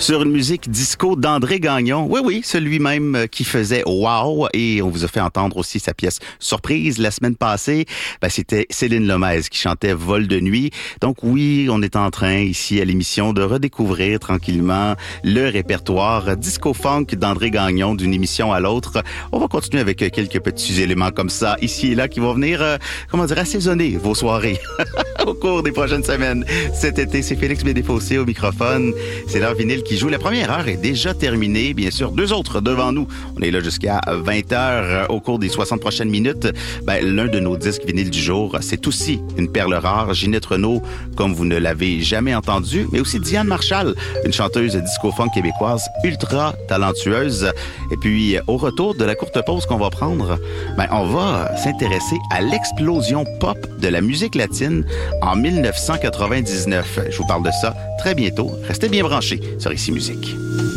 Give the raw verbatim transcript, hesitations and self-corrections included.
sur une musique disco d'André Gagnon. Oui, oui, celui-même qui faisait Wow. Et on vous a fait entendre aussi sa pièce Surprise la semaine passée. Ben, c'était Céline Lomez qui chantait Vol de nuit. Donc oui, on est en train ici à l'émission de redécouvrir tranquillement le répertoire disco-funk d'André Gagnon d'une émission à l'autre. On va continuer avec quelques petits éléments comme ça, ici et là, qui vont venir, euh, comment dire, assaisonner vos soirées au cours des prochaines semaines. Cet été, c'est Félix Bédéfossé au microphone. C'est l'heure vinyle qui joue. La première heure est déjà terminée. Bien sûr, deux autres devant nous. On est là jusqu'à vingt heures au cours des soixante prochaines minutes. Ben, l'un de nos disques vinyles du jour, c'est aussi une perle rare. Ginette Renault, comme vous ne l'avez jamais entendu, mais aussi Diane Marshall, une chanteuse disco-funk québécoise ultra talentueuse. Et puis, au retour de la courte pause qu'on va prendre, ben, on va s'intéresser à l'explosion pop de la musique latine en dix-neuf cent quatre-vingt-dix-neuf. Je vous parle de ça très bientôt. Restez bien branchés sur Ici Musique.